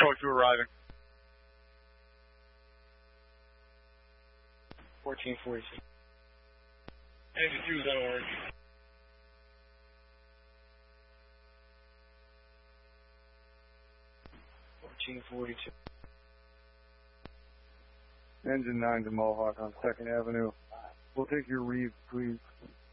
Code 2 arriving. 1446. Engine 2's on orange. 1442. Engine 9 to Mohawk on 2nd Avenue. We'll take your read, please.